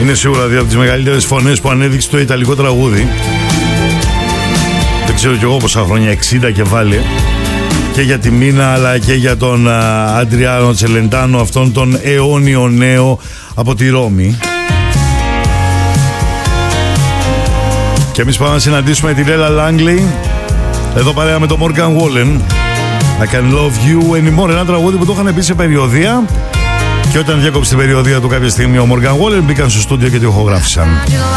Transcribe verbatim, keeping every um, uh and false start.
Είναι σίγουρα δύο από τις μεγαλύτερες φωνές που ανέδειξε το ιταλικό τραγούδι. Δεν ξέρω κι εγώ πόσα χρόνια, εξήντα και βάλει. Και για τη Μίνα αλλά και για τον Αντριάνο Τσελεντάνο, αυτόν τον αιώνιο νέο από τη Ρώμη. Και εμείς πάμε να συναντήσουμε τη Λέλα Λάγκλι εδώ παρέα με τον Morgan Wallen. I Can Love You Anymore, ένα τραγούδι που το είχαν πει σε περιοδεία. Και όταν διάκοψε την περιοδία του κάποια στιγμή ο Morgan Wallen, μπήκαν στο στούντιο και το ηχογράφησαν.